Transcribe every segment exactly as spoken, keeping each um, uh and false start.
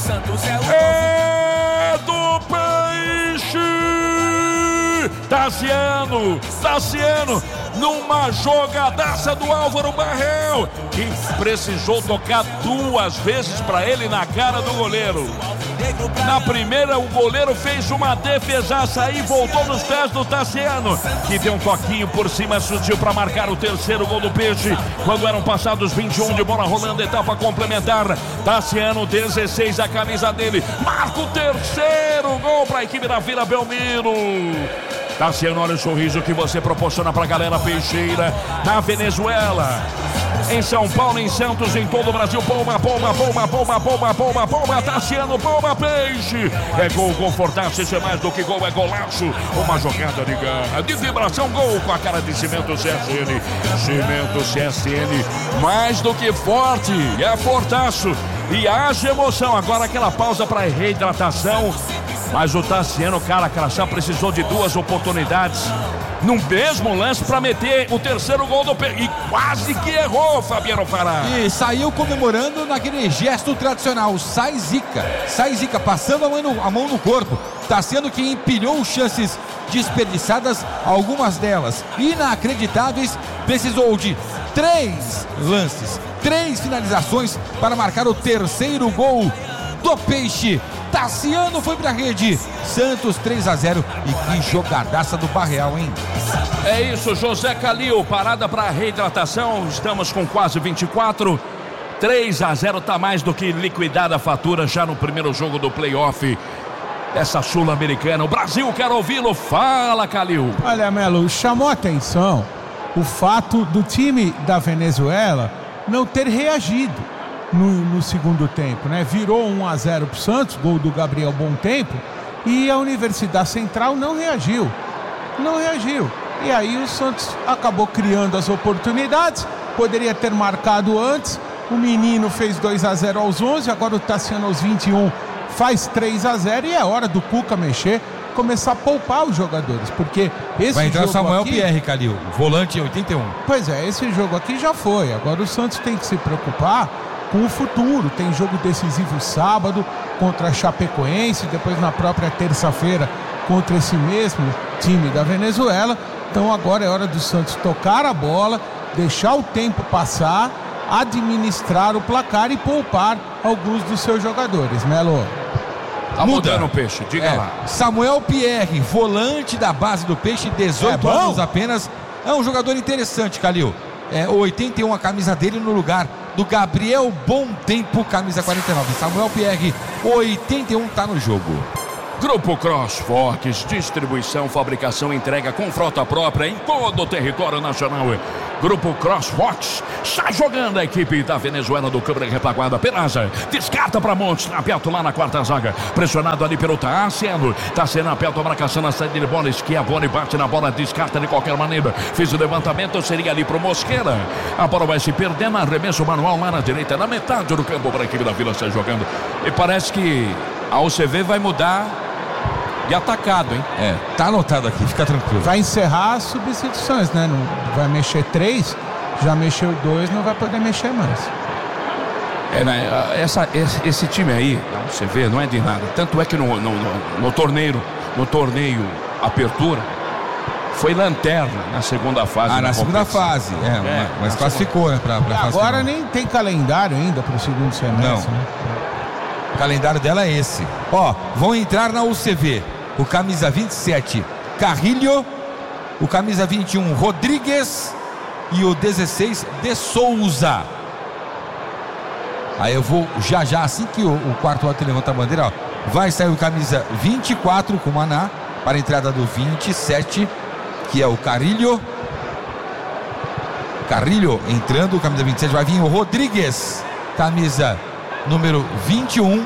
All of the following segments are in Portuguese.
É do Peixe! Tassiano, Tassiano, numa jogadaça do Álvaro Barrel, que precisou tocar duas vezes para ele na cara do goleiro. Na primeira, o goleiro fez uma defesaça aí, voltou nos pés do Tassiano, que deu um toquinho por cima sutil para marcar o terceiro gol do Peixe, quando eram passados vinte e um de bola rolando, etapa complementar. Tassiano, dezesseis, a camisa dele, marca o terceiro gol para a equipe da Vila Belmiro. Tassiano, olha o sorriso que você proporciona pra galera peixeira na Venezuela, em São Paulo, em Santos, em todo o Brasil. Palma, palma, palma, palma, palma, palma, palma, Tassiano, palma, Peixe. É gol, confortável, isso é mais do que gol, é golaço. Uma jogada de garra, de vibração, gol com a cara de Cimento C S N. Cimento C S N, mais do que forte, é fortaço. E haja emoção, agora aquela pausa para reidratação. Mas o Tassiano, cara, Crachá precisou de duas oportunidades no mesmo lance para meter o terceiro gol do Peixe. E quase que errou, Fabiano Fará. E saiu comemorando naquele gesto tradicional. Sai zica, sai zica, passando a mão no, a mão no corpo. Tassiano que empilhou chances desperdiçadas, algumas delas inacreditáveis. Precisou de três lances, três finalizações para marcar o terceiro gol do Peixe. Tassiano foi pra rede. Santos três a zero. E que jogadaça do Barreal, hein? É isso, José Calil, parada para reidratação. Estamos com quase vinte e quatro. três a zero, tá mais do que liquidada a fatura já no primeiro jogo do playoff dessa Sul-Americana. O Brasil quer ouvi-lo. Fala, Calil. Olha, Melo, chamou a atenção o fato do time da Venezuela não ter reagido No, no segundo tempo, né? Virou um a zero pro Santos, gol do Gabriel Bom Tempo, e a Universidade Central não reagiu, não reagiu. E aí o Santos acabou criando as oportunidades, poderia ter marcado antes. O menino fez dois a zero aos onze, agora o Tassiano aos vinte e um faz três a zero, e é hora do Cuca mexer, começar a poupar os jogadores, porque esse vai entrar jogo Samuel aqui... Pierre, Calil, volante oitenta e um. Pois é, esse jogo aqui já foi, agora o Santos tem que se preocupar com o futuro. Tem jogo decisivo sábado contra a Chapecoense, depois na própria terça-feira contra esse mesmo time da Venezuela. Então agora é hora do Santos tocar a bola, deixar o tempo passar, administrar o placar e poupar alguns dos seus jogadores. Melo, tá mudando o Peixe, diga é, lá. Samuel Pierre, volante da base do Peixe, dezoito é anos apenas. É um jogador interessante, Calil. É, oitenta e um a camisa dele no lugar do Gabriel Bom Tempo, camisa quarenta e nove. Samuel Pierre, oitenta e um, tá no jogo. Grupo CrossFox, distribuição, fabricação e entrega com frota própria em todo o território nacional. Grupo CrossFox, está jogando a equipe da Venezuela do Câmara Repaguada. Peraza, descarta para Montes, aperto lá na quarta zaga, pressionado ali pelo Tassiano. Tassiano aperta a marcação na saída de bola, Schiavone bate na bola, descarta de qualquer maneira. Fez o levantamento, seria ali pro Mosqueira. A bola vai se perdendo, arremesso manual lá na direita, na metade do campo para a equipe da Vila está jogando. E parece que a U C V vai mudar de atacado, hein? É, tá anotado aqui, fica tranquilo. vai encerrar as substituições, né? Não vai mexer três, já mexeu dois, não vai poder mexer mais. É, né? Essa, esse, esse time aí, você vê, não é de nada. Tanto é que no, no, no, no torneio, no torneio Apertura, foi lanterna na segunda fase. Ah, na segunda fase, é, é mas classificou, segunda... né? Pra, pra fase agora final. Nem tem calendário ainda pro segundo semestre, não. Né? O calendário dela é esse. Ó, vão entrar na U C V o camisa vinte e sete, Carrilho, o camisa vinte e um, Rodrigues, e o dezesseis, De Souza. Aí eu vou já já, assim que o, o quarto alto levanta a bandeira, ó, vai sair o camisa vinte e quatro com o Maná para a entrada do vinte e sete, que é o Carrilho. Carrilho entrando, camisa vinte e sete, vai vir o Rodrigues, camisa número vinte e um,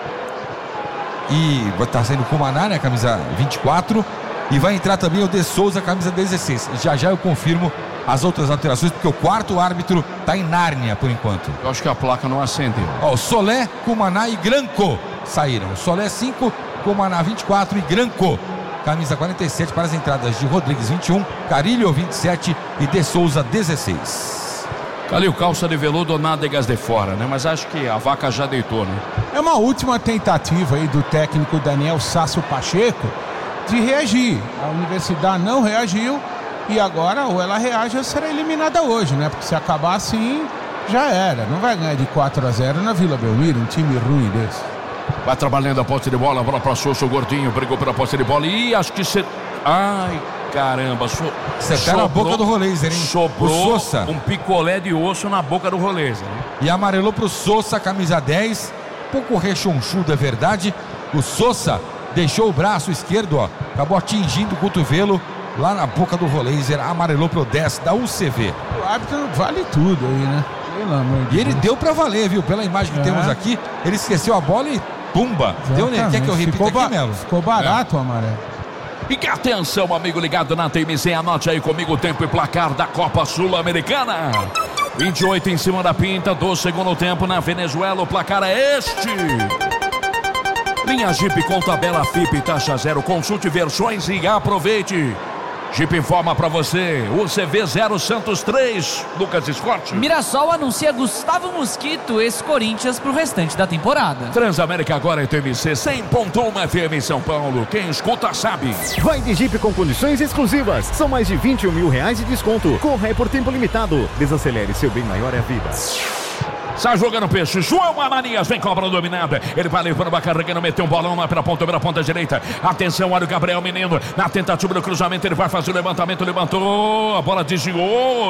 e vai estar saindo com o Maná, né, camisa vinte e quatro, e vai entrar também o De Souza, camisa dezesseis. Já já eu confirmo as outras alterações, porque o quarto árbitro está em Nárnia por enquanto. Eu acho que a placa não acendeu. Ó, Solé, Cumaná e Granco saíram. Solé cinco, Cumaná vinte e quatro e Granco, camisa quarenta e sete, para as entradas de Rodrigues vinte e um, Carilho vinte e sete e De Souza dezesseis. Calil, calça de veludo ou nádegas de fora, né? Mas acho que a vaca já deitou, né? É uma última tentativa aí do técnico Daniel Sasso Pacheco de reagir. A Universidade não reagiu e agora ou ela reage ou será eliminada hoje, né? Porque se acabar assim, já era. Não vai ganhar de quatro a zero na Vila Belmiro, um time ruim desse. Vai trabalhando a posse de bola, bola para Sousa, o gordinho brigou pela posse de bola e acho que você... Ai, caramba, so... Você tá na boca do Roleiser, hein? Sobrou um picolé de osso na boca do Roleiser, né? E amarelou pro Sousa, camisa dez, pouco rechonchudo, é verdade. O Sousa deixou o braço esquerdo, ó, acabou atingindo o cotovelo lá na boca do Roleiser, amarelou pro dez da U C V. O árbitro vale tudo aí, né? Pelo amor de E ele Deus. deu pra valer, viu? Pela imagem que É. temos aqui, ele esqueceu a bola e pumba. Deu, né? Quer que eu repita ficou aqui, ba- Melo? Ficou barato o amarelo. E atenção, amigo ligado na T M Z, anote aí comigo o tempo e placar da Copa Sul-Americana. vinte e oito em cima da pinta do segundo tempo na Venezuela, o placar é este. Linha Jeep com tabela F I P e taxa zero, consulte versões e aproveite. Jeep informa pra você, U C V zero Santos três, Lucas Scott. Mirassol anuncia Gustavo Mosquito, ex-Corinthians, pro restante da temporada. Transamérica agora é T M C cem ponto um F M em São Paulo. Quem escuta sabe. Vai de Jeep com condições exclusivas. São mais de vinte e um mil reais de desconto. Corra é por tempo limitado. Desacelere, seu bem maior é a vida. Sai jogando peixe, João Ananias vem cobra dominada, ele vai levando uma carregando, meteu um bolão lá pela ponta, pela ponta direita, atenção, olha o Gabriel Menino, na tentativa do cruzamento, ele vai fazer o levantamento, levantou, a bola desviou,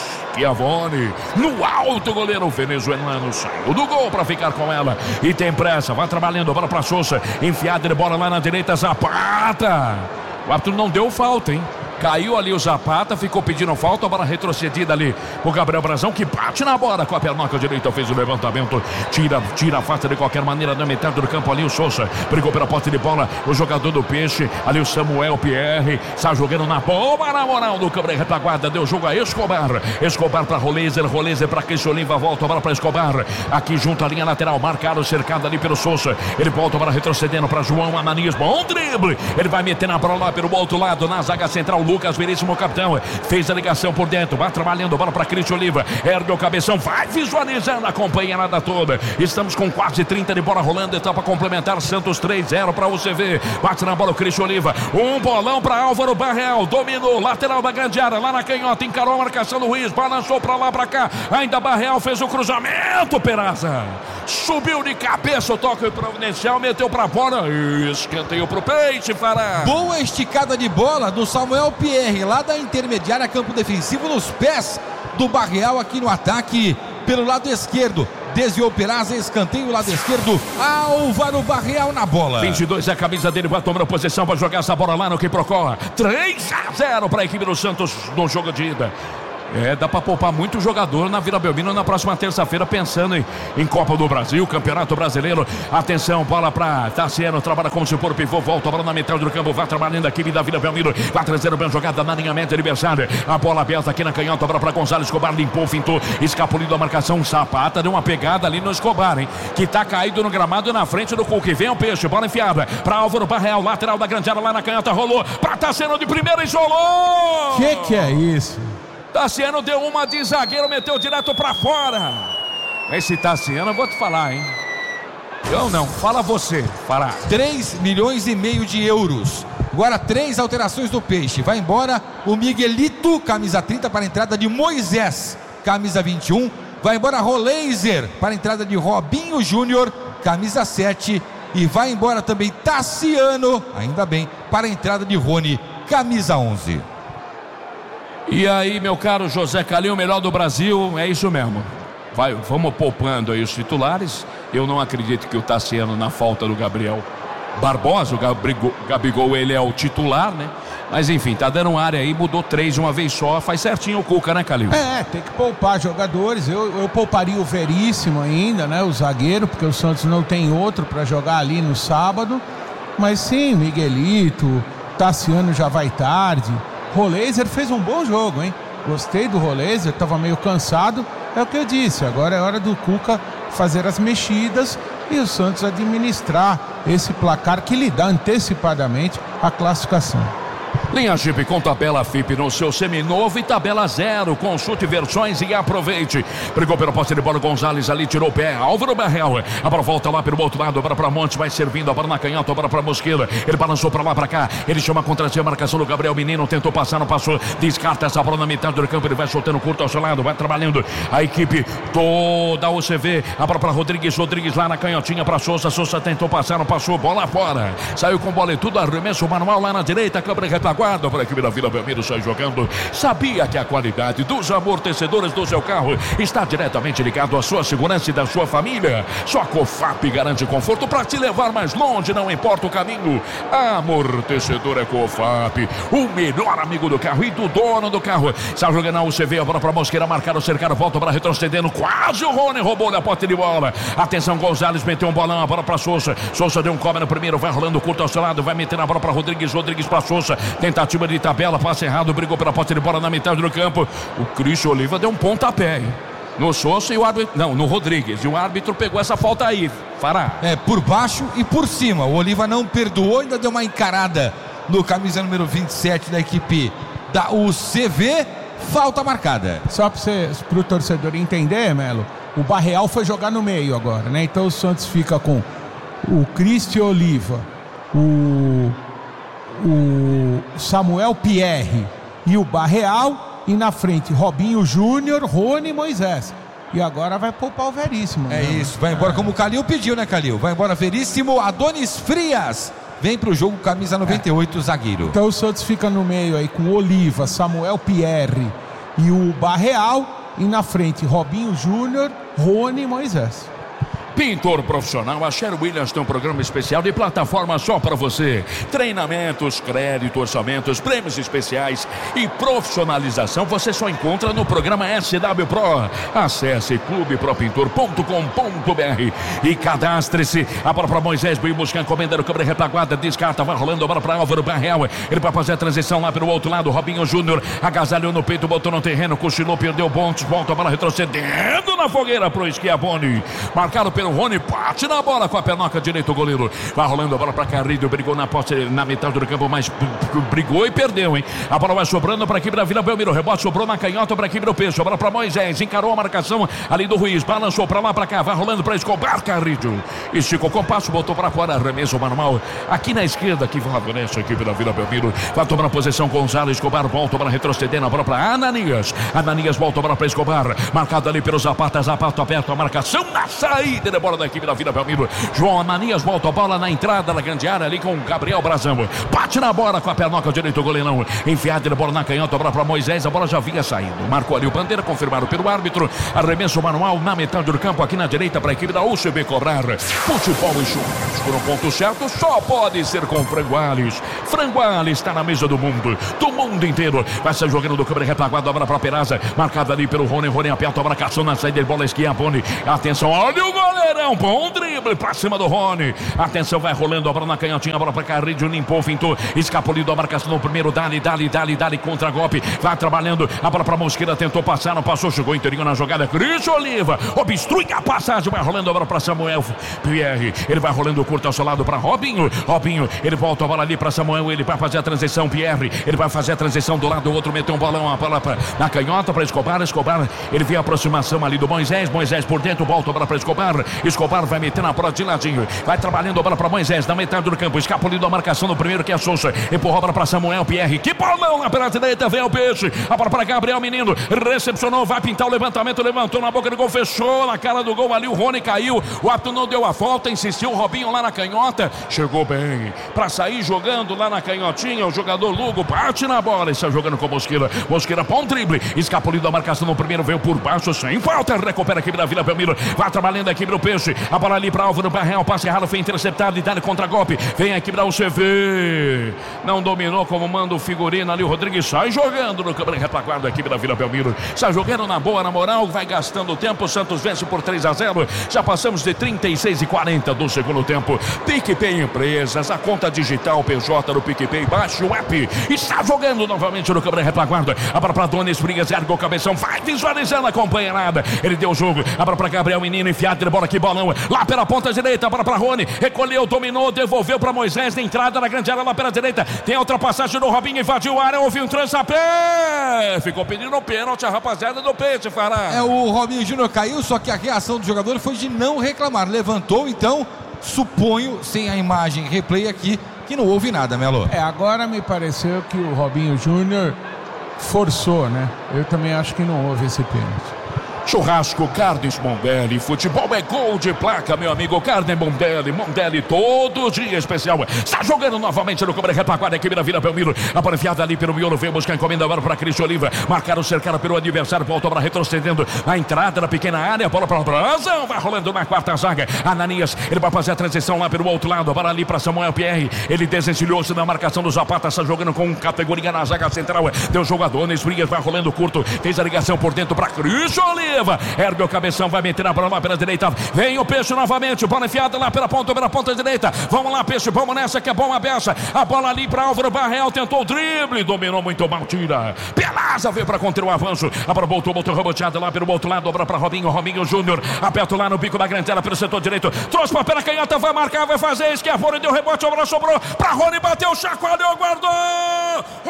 Schiavone, no alto, o goleiro venezuelano saiu do gol para ficar com ela, e tem pressa, vai trabalhando, bola para Sousa, enfiada de bola lá na direita, Zapata, o árbitro não deu falta, hein? Caiu ali o Zapata, ficou pedindo falta, a bola retrocedida ali o Gabriel Brazão, que bate na bola com a pernoca direita, fez o levantamento, tira, tira a falta de qualquer maneira da metade do campo ali o Sousa, brigou pela posse de bola, o jogador do Peixe, ali o Samuel Pierre, está jogando na bola, na moral do câmera retaguarda, deu jogo a Escobar, Escobar para Roleiser, Roleiser para Cristian Oliva, volta a bola para Escobar, aqui junto à linha lateral, marcado, cercado ali pelo Sousa, ele volta a bola retrocedendo para João Ananias, bom drible, ele vai meter na bola lá pelo outro lado, na zaga central, Lucas Veríssimo, capitão, fez a ligação por dentro, vai trabalhando, bola para Cristian Oliva, ergue o cabeção, vai visualizando, acompanha a nada toda, estamos com quase trinta de bola rolando, etapa complementar, Santos três a zero para o U C V, bate na bola o Cristian Oliva, um bolão para Álvaro Barreal, dominou, lateral da grande área, lá na canhota, encarou a marcação do Ruiz, balançou para lá, para cá, ainda Barreal fez o cruzamento, Peraza, subiu de cabeça o toque providencial, meteu para fora, escanteio pro Peixe, Fará. Boa esticada de bola do Samuel Pierre, lá da intermediária, campo defensivo, nos pés do Barreal aqui no ataque, pelo lado esquerdo. Desviou Peraza, escanteio, lado esquerdo, Álvaro Barreal na bola. vinte e dois é a camisa dele, vai tomando posição para jogar essa bola lá no Quiprocó. três a zero para a equipe do Santos no jogo de ida. É, dá pra poupar muito jogador na Vila Belmiro na próxima terça-feira, pensando em, em Copa do Brasil, Campeonato Brasileiro. Atenção, bola pra Tassiano, trabalha como se for pivô, volta a bola na metade do campo, vai trabalhando a equipe da Vila Belmiro, vai trazendo bem jogada na alinhamento adversário. A bola aberta aqui na canhota, bola pra Gonzalo Escobar, limpou, fintou, escapuliu da marcação, Zapata, deu uma pegada ali no Escobar, hein, que tá caído no gramado na frente do Cook. Vem o Peixe, bola enfiada pra Álvaro Barreal, lateral da grande área lá na canhota, rolou pra Tassiano de primeira, isolou! Que que é isso? Tassiano deu uma de zagueiro, meteu direto pra fora. Esse Tassiano eu vou te falar, hein? Eu não, fala você, Fará. três milhões e meio de euros. Agora três alterações do Peixe. Vai embora o Miguelito, camisa trinta, para a entrada de Moisés, camisa vinte e um. Vai embora Roleiser para a entrada de Robinho Júnior, camisa sete. E vai embora também Tassiano, ainda bem, para a entrada de Rony, camisa onze. E aí, meu caro José Calil, o melhor do Brasil, é isso mesmo. Vai, vamos poupando aí os titulares. Eu não acredito que o Tassiano, na falta do Gabriel Barbosa, o Gabigol, Gabigol, ele é o titular, né? Mas enfim, tá dando área aí, mudou três de uma vez só, faz certinho o Cuca, né, Calil? É, tem que poupar jogadores. Eu, eu pouparia o Veríssimo ainda, né? O zagueiro, porque o Santos não tem outro para jogar ali no sábado. Mas sim, Miguelito, Tassiano já vai tarde. Roleiser fez um bom jogo, hein? Gostei do Roleiser, tava meio cansado. É o que eu disse, agora é hora do Cuca fazer as mexidas e o Santos administrar esse placar que lhe dá antecipadamente a classificação. Linha Jeep com tabela F I P no seu seminovo e tabela zero. Consulte versões e aproveite. Brigou pela posse de bola, Gonzalez ali tirou o pé. Álvaro Barrel. A bola volta lá pelo outro lado, agora para Montes, vai servindo a bola na canhota, agora para Mosqueira. Ele balançou para lá, para cá. Ele chama contra si a marcação do Gabriel Menino. Tentou passar, não passou. Descarta essa bola na metade do campo. Ele vai soltando curto ao seu lado, vai trabalhando a equipe toda o C V. A bola para Rodrigues. Rodrigues lá na canhotinha para Souza. Souza tentou passar, não passou. Bola fora. Saiu com bola e tudo. Arremesso manual lá na direita. Câmara retaguarda. Guarda para a equipe da Vila Belmiro, sai jogando. Sabia que a qualidade dos amortecedores do seu carro está diretamente ligado à sua segurança e da sua família. Só a Cofap garante conforto para te levar mais longe, não importa o caminho. Amortecedor é Cofap, o melhor amigo do carro e do dono do carro. Sai jogando a U C V, a bola para Mosqueira, marcar o cercado, volta para retrocedendo. Quase o Rony roubou-lhe a pote de bola. Atenção, Gonzalez meteu um bolão, a bola para Souza. Souza deu um cobre no primeiro, vai rolando curto ao seu lado, vai metendo a bola para Rodrigues. Rodrigues para Souza. Tentativa de tabela, passe errado, brigou pela posse de bola na metade do campo. O Cristian Oliva deu um pontapé, hein? No Souza e o árbitro, não, no Rodrigues. E o árbitro pegou essa falta aí, Fará. É, por baixo e por cima. O Oliva não perdoou, ainda deu uma encarada no camisa número vinte e sete da equipe da U C V. Falta marcada. Só para o torcedor entender, Melo, o Barreal foi jogar no meio agora, né? Então o Santos fica com o Cristian Oliva, o... o Samuel Pierre e o Barreal, e na frente Robinho Júnior, Rony e Moisés. E agora vai poupar o Veríssimo. É né? isso, vai embora como o Calil pediu, né, Calil? Vai embora Veríssimo. Adonis Frias vem pro jogo, camisa noventa e oito, é. zagueiro. Então o Santos fica no meio aí com Oliva, Samuel Pierre e o Barreal, e na frente Robinho Júnior, Rony e Moisés. Pintor profissional, a Sher Williams tem um programa especial de plataforma só para você. Treinamentos, crédito, orçamentos, prêmios especiais e profissionalização você só encontra no programa S W Pro. Acesse clube pro pintor ponto com ponto b r e cadastre-se. A bola para Moisés, vem buscar encomenda do câmera retaguarda, descarta, vai rolando a bola para Álvaro Barrel. Ele vai fazer a transição lá pelo outro lado. Robinho Júnior agasalhou no peito, botou no terreno, cochilou, perdeu pontos, volta a bola retrocedendo na fogueira pro Schiavone. Marcado pelo o Rony, bate na bola com a pernoca direita, o goleiro vai rolando a bola para Carrilho, brigou na posse na metade do campo, mas brigou e perdeu, hein? A bola vai sobrando para a equipe da Vila Belmiro, rebote sobrou na canhota para a equipe do Peixe, a bola para Moisés, encarou a marcação ali do Ruiz, balançou para lá, para cá, vai rolando para Escobar, Carrilho esticou com passo, botou para fora, arremesso manual aqui na esquerda, que favorece a equipe da Vila Belmiro, vai tomar a posição Gonzalo, Escobar volta para retroceder, a bola para Ananias, Ananias volta a bola para Escobar, marcado ali pelo Zapata, Zapata aperta a marcação na saída de bola da equipe da Vila Belmiro. João Ananias volta a bola na entrada da grande área ali com o Gabriel Brazão. Bate na bola com a pernoca direita, o goleirão. Enfiada de bola na canhota, a bola para Moisés. A bola já vinha saindo. Marcou ali o bandeira, confirmado pelo árbitro. Arremesso manual na metade do campo, aqui na direita para a equipe da U C B cobrar. Futebol e churrasco no ponto certo só pode ser com Franguales. Franguales está na mesa do mundo, do mundo inteiro. Vai ser jogando do câmera retaguarda, a bola para Peraza. Marcada ali pelo Rony. Rony aperta a marcação na saída de bola, Schiavone. Atenção, olha o goleirão. Bom drible pra cima do Rony. Atenção, vai rolando a bola na canhotinha. A bola pra Carrilho, limpou, fintou. Escapulido a marcação no primeiro. Dali, dali, dali, dali. Contra golpe. Vai trabalhando. A bola pra Mosqueira. Tentou passar, não passou. Chegou inteirinho na jogada. Cristian Oliva obstrui a passagem. Vai rolando a bola pra Samuel Pierre. Ele vai rolando curto ao seu lado pra Robinho. Robinho. Ele volta a bola ali pra Samuel. Ele vai fazer a transição. Pierre. Ele vai fazer a transição do lado do outro. Meteu um bolão. A bola pra, na canhota pra Escobar. Escobar. Ele vê a aproximação ali do Moisés. Moisés por dentro. Volta a bola pra Escobar. Escobar vai meter na bola de ladinho, vai trabalhando a bola para Moisés na metade do campo, escapulindo a marcação do primeiro, que é a Souza, empurrou a bola para Samuel Pierre, que bolão na pela direita, vem o Peixe, a bola para Gabriel Menino, recepcionou, vai pintar o levantamento, levantou na boca do gol, fechou na cara do gol ali, o Rony caiu, o árbitro não deu a falta, insistiu o Robinho lá na canhota, chegou bem para sair jogando lá na canhotinha, o jogador Lugo bate na bola e está jogando com Mosqueira, Mosqueira põe um drible, escapulindo a marcação no primeiro, veio por baixo, sem falta, recupera a equipe da Vila Belmiro, vai trabalhando a equipe do Peixe, a bola ali para Álvaro Barrel, passe errado, foi interceptado e dá contra golpe, vem a equipe da U C V, não dominou como manda o figurino ali, o Rodrigues sai jogando no câmera retaguarda, a equipe da Vila Belmiro, sai jogando na boa, na moral, vai gastando tempo, o Santos vence por três a zero, já passamos de trinta e seis e quarenta do segundo tempo, PicPay Empresas, a conta digital P J do PicPay, baixe o app, está jogando novamente no câmera retaguarda, a bola para Adonis Frias, ergue o cabeção, vai visualizando a companheirada, ele deu o jogo, a bola para Gabriel Menino, enfiado de bola, que bolão. Lá pela ponta direita, para para Rony. Recolheu, dominou, devolveu para Moisés. Na entrada na grande área, lá pela direita. Tem a ultrapassagem do Robinho, invadiu a área. Houve um trançapé. Ficou pedindo o pênalti, a rapaziada do Peixe, Fará. É, o Robinho Júnior caiu, só que a reação do jogador foi de não reclamar. Levantou, então, suponho, sem a imagem replay aqui, que não houve nada, Melo. É, agora me pareceu que o Robinho Júnior forçou, né? Eu também acho que não houve esse pênalti. Churrasco Carnes Mondelli, futebol é gol de placa, meu amigo. Carne Mondelli, Mondelli todo dia especial. Está jogando novamente no Cobra Retaguarda, equipe da Vila Belmiro. A bola enfiada ali pelo miolo, veio buscar encomenda agora para Cristian Oliva. Marcaram, cercaram pelo adversário, voltou para retrocedendo a entrada da pequena área, bola para o Brasão, vai rolando na quarta zaga. Ananias, ele vai fazer a transição lá pelo outro lado, a bola ali para Samuel Pierre. Ele desencilhou-se na marcação do Zapata, está jogando com categoria na zaga central. Deu jogador, Nesfrias vai rolando curto, fez a ligação por dentro para Cristian Oliva. Ergue o cabeção, vai meter a bola lá pela direita. Vem o Peixe novamente, bola enfiada lá pela ponta, pela ponta direita. Vamos lá, Peixe, vamos nessa que é bom a beça. A bola ali para Álvaro Barreal, tentou o drible, dominou muito mal, tira. Pelaza veio para conter o avanço. A bola voltou, voltou reboteada lá pelo outro lado, dobra para Robinho, Robinho Júnior. Aperto lá no bico da grande área pelo setor direito. Trouxe para pela canhota, vai marcar, vai fazer esquerda, deu rebote, a bola sobrou para Rony, bateu, chacoalhou, guardou.